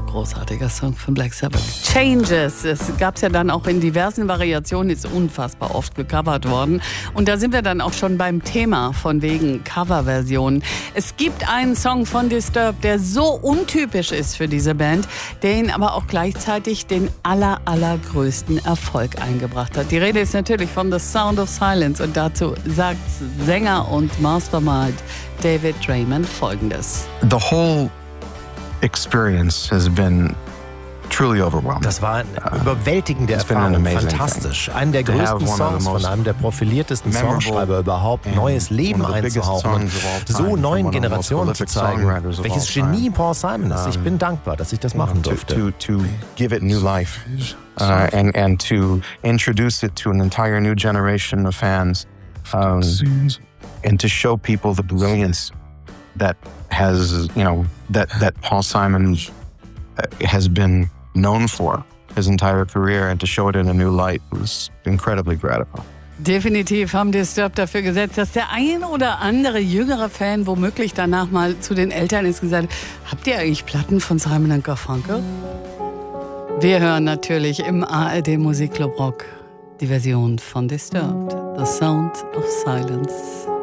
großartiger Song von Black Sabbath. Changes, es gab es ja dann auch in diversen Variationen, ist unfassbar oft gecovert worden. Und da sind wir dann auch schon beim Thema von wegen Coverversionen. Es gibt einen Song von Disturbed, der so untypisch ist für diese Band, der ihnen aber auch gleichzeitig den allergrößten Erfolg eingebracht hat. Die Rede ist natürlich von The Sound of Silence und dazu sagt Sänger und Mastermind David Draiman Folgendes. The whole experience has been truly overwhelming. Das war eine überwältigende Erfahrung, fantastisch. Einen der größten Songs von einem der profiliertesten Songschreiber überhaupt, neues Leben einzuhauchen, so neuen Generationen zu zeigen, welches Genie Paul Simon ist. Ich bin dankbar, dass ich das machen durfte. To give it new life and to introduce it to an entire new generation of fans and to show people the brilliance that has, that Paul Simon has been known for his entire career, and to show it in a new light was incredibly gratifying. Definitiv haben Disturbed dafür gesetzt, dass der ein oder andere jüngere Fan womöglich danach mal zu den Eltern ist gesagt hat, habt ihr eigentlich Platten von Simon & Garfunkel? Wir hören natürlich im ARD Musikclub Rock die Version von Disturbed, The Sound of Silence.